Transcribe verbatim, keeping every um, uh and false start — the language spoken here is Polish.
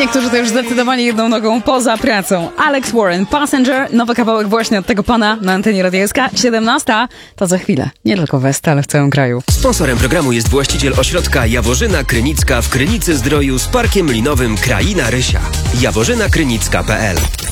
Niektórzy to już zdecydowanie jedną nogą poza pracą. Alex Warren, Passenger, nowy kawałek właśnie od tego pana na antenie Radia S K. siedemnasta to za chwilę. Nie tylko w Est, ale w całym kraju. Sponsorem programu jest właściciel ośrodka Jaworzyna Krynicka w Krynicy Zdroju z parkiem linowym Kraina Rysia. jaworzyna krynicka kropka p l